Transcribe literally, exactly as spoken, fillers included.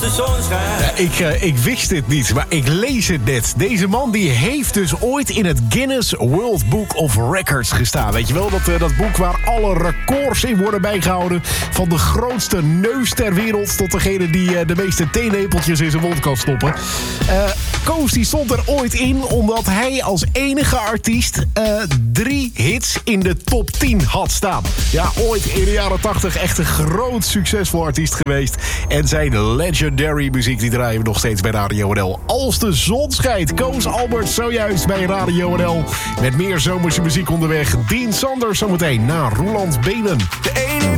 de zon schijnt. Ja, ik, uh, ik wist dit niet, maar ik lees het net. Deze man die heeft dus ooit in het Guinness World Book of Records gestaan. Weet je wel, dat, uh, dat boek waar alle records in worden bijgehouden. Van de grootste neus ter wereld tot degene die uh, de meeste teenepeltjes in zijn mond kan stoppen. Uh, Koos die stond er ooit in omdat hij als enige artiest uh, drie hits in de top tien had staan. Ja, ooit in de jaren tachtig echt een groot succesvol artiest geweest. En zijn legendary muziek die draaien we nog steeds bij Radio N L. Als de zon schijnt, Koos Albert zojuist bij Radio N L. Met meer zomerse muziek onderweg. Dean Sanders zometeen na Roeland Benen. De ene